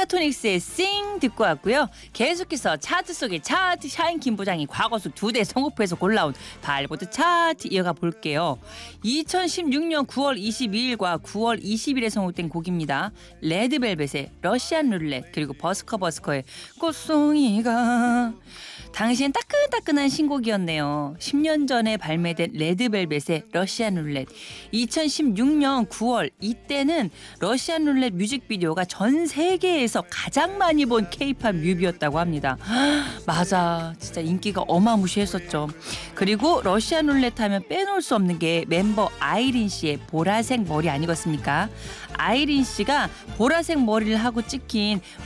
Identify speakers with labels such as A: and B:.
A: 펜타토닉스의 싱 듣고 왔고요. 계속해서 차트 속의 차트 샤인 김부장이 과거수 2대 선곡표에서 골라온 발보드 차트 이어가 볼게요. 2016년 9월 22일과 9월 20일에 선곡된 곡입니다. 레드벨벳의 러시안 룰렛 그리고 버스커의 꽃송이가 당시엔 따끈따끈한 신곡이었네요. 10년 전에 발매된 레드벨벳의 러시안 룰렛 2016년 9월 이때는 러시안 룰렛 뮤직비디오가 전 세계에서 가장 많이 본 K-팝 뮤비였다고 합니다. 맞아, 진짜 인기가 어마무시했었죠. 그리고 러시안 룰렛 하면 빼놓을 수 없는 게 멤버 아이린 씨의 보라색 머리 아니겠습니까? 아이린 씨가 보라색 머리를 하고 찍힌